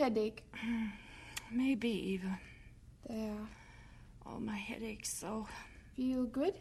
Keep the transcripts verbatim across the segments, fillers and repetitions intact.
headache. Maybe, Eva. There. Oh, my head aches so. Feel good?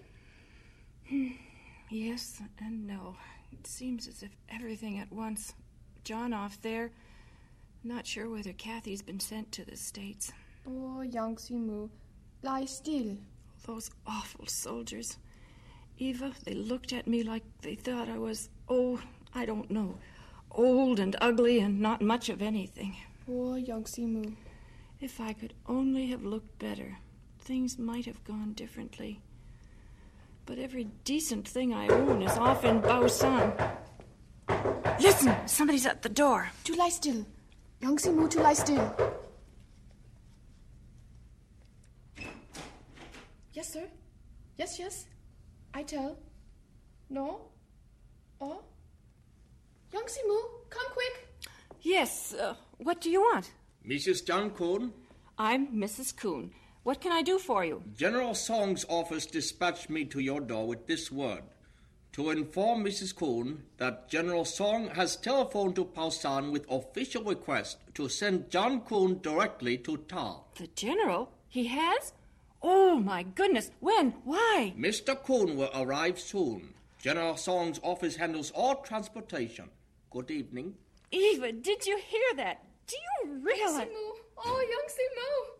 Yes and no. It seems as if everything at once. John off there. Not sure whether Kathy's been sent to the States. Oh, Young Si-Moo, lie still. Those awful soldiers. Eva, they looked at me like they thought I was, oh, I don't know, old and ugly and not much of anything. Poor Young Si-Moo. If I could only have looked better, things might have gone differently. But every decent thing I own is off in Bausan. Listen, somebody's at the door. To lie still. Young Si-Moo, to lie still. Yes, sir. Yes, yes. I tell. No? Oh? Young Si-Moo, come quick. Yes, uh, what do you want? Missus John Kuhn? I'm Missus Kuhn. What can I do for you? General Song's office dispatched me to your door with this word. To inform Missus Kuhn that General Song has telephoned to Pausan with official request to send John Kuhn directly to Tal. The General? He has? Oh, my goodness. When? Why? Mister Kuhn will arrive soon. General Song's office handles all transportation. Good evening. Eva, did you hear that? Do you realize? Young Si-Moo. Oh, Young Si-Moo.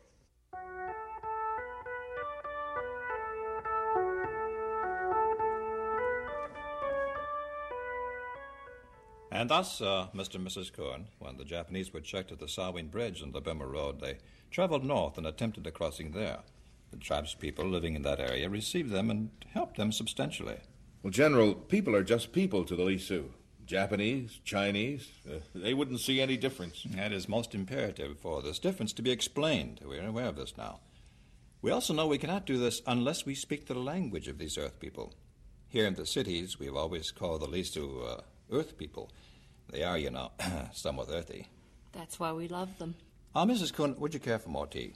And thus, uh, Mister and Missus Kuhn, when the Japanese were checked at the Sawin Bridge on the Burma Road, they traveled north and attempted a crossing there. The tribe's people living in that area received them and helped them substantially. Well, General, people are just people to the Li Sioux. Japanese, Chinese, uh, they wouldn't see any difference. It is most imperative for this difference to be explained. We're aware of this now. We also know we cannot do this unless we speak the language of these Earth people. Here in the cities, we've always called the Li Sioux uh, Earth people. They are, you know, somewhat earthy. That's why we love them. Ah, uh, Missus Kuhn, would you care for more tea?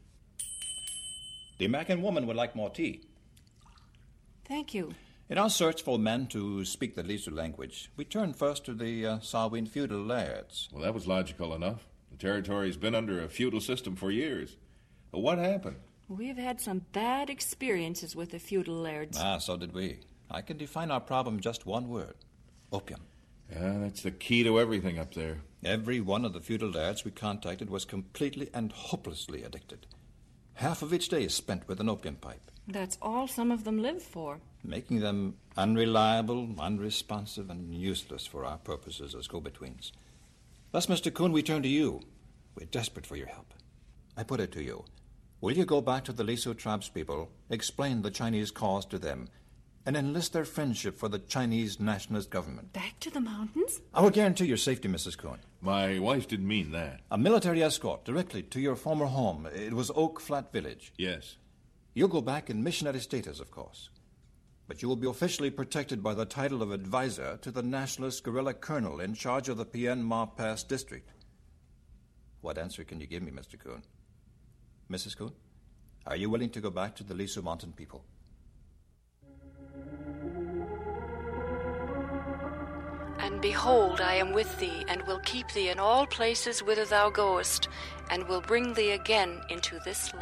The American woman would like more tea. Thank you. In our search for men to speak the Li Sioux language, we turned first to the uh, Sawin feudal lairds. Well, that was logical enough. The territory's been under a feudal system for years. But what happened? We've had some bad experiences with the feudal lairds. Ah, so did we. I can define our problem in just one word. Opium. Yeah, that's the key to everything up there. Every one of the feudal lairds we contacted was completely and hopelessly addicted. Half of each day is spent with an opium pipe. That's all some of them live for. Making them unreliable, unresponsive, and useless for our purposes as go-betweens. Thus, Mister Kuhn, we turn to you. We're desperate for your help. I put it to you. Will you go back to the Li Sioux tribes people, explain the Chinese cause to them, and enlist their friendship for the Chinese nationalist government? Back to the mountains? I will guarantee your safety, Missus Kuhn. My wife didn't mean that. A military escort directly to your former home. It was Oak Flat Village. Yes. You'll go back in missionary status, of course. But you will be officially protected by the title of advisor to the nationalist guerrilla colonel in charge of the Pien Ma Pass district. What answer can you give me, Mister Kuhn? Missus Kuhn, are you willing to go back to the Li Sioux mountain people? And behold, I am with thee, and will keep thee in all places whither thou goest, and will bring thee again into this land.